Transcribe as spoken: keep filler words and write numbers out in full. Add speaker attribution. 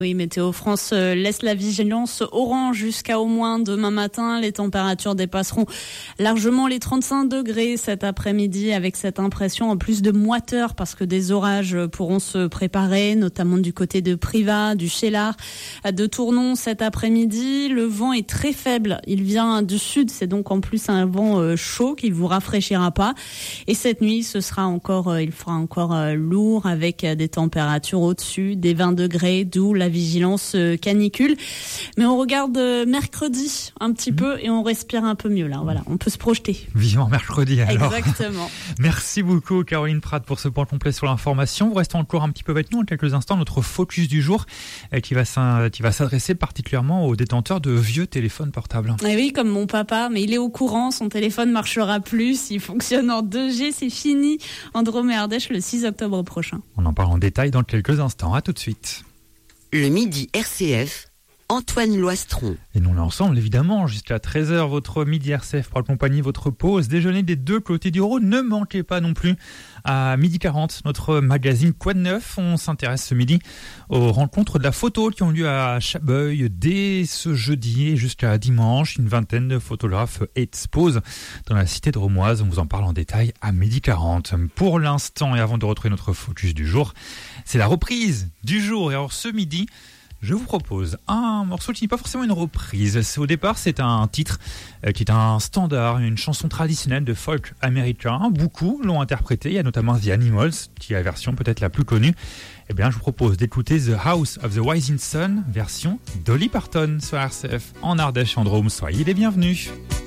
Speaker 1: Oui, Météo France laisse la vigilance orange jusqu'à au moins demain matin. Les températures dépasseront largement les trente-cinq degrés cet après-midi avec cette impression en plus de moiteur parce que des orages pourront se préparer, notamment du côté de Privas, du Cheylard, de Tournon cet après-midi. Le vent est très faible. Il vient du sud. C'est donc en plus un vent chaud qui vous rafraîchira pas. Et cette nuit, ce sera encore, il fera encore lourd avec des températures au-dessus des vingt degrés, d'où la vigilance canicule. Mais on regarde mercredi un petit mmh. peu et on respire un peu mieux là. Voilà, on peut se projeter.
Speaker 2: Vivement mercredi alors.
Speaker 1: Exactement.
Speaker 2: Merci beaucoup Caroline Pratt pour ce point complet sur l'information. Vous restez encore un petit peu avec nous en quelques instants. Notre focus du jour qui va, qui va s'adresser particulièrement aux détenteurs de vieux téléphones portables.
Speaker 1: Et oui, comme mon papa, mais il est au courant, son téléphone ne marchera plus, il fonctionne en deux G, c'est fini en Drôme et Ardèche le six octobre prochain.
Speaker 2: On en parle en détail dans quelques instants. À tout de suite.
Speaker 3: Le Midi R C F, Antoine Loistron.
Speaker 2: Et nous l'ensemble, évidemment, jusqu'à treize heures, votre Midi R C F pour accompagner votre pause déjeuner des deux côtés du Rhône. Ne manquez pas non plus à midi quarante, notre magazine Quoi de neuf. On s'intéresse ce midi aux rencontres de la photo qui ont lieu à Chabeuil dès ce jeudi et jusqu'à dimanche. Une vingtaine de photographes exposent dans la cité drômoise. On vous en parle en détail à midi quarante. Pour l'instant, et avant de retrouver notre focus du jour, c'est la reprise du jour. Et alors ce midi, je vous propose un morceau qui n'est pas forcément une reprise. C'est, au départ, c'est un titre euh, qui est un standard, une chanson traditionnelle de folk américain. Beaucoup l'ont interprété. Il y a notamment The Animals, qui est la version peut-être la plus connue. Eh bien, je vous propose d'écouter The House of the Rising Sun, version Dolly Parton sur R C F en Ardèche en Drôme. Soyez les bienvenus.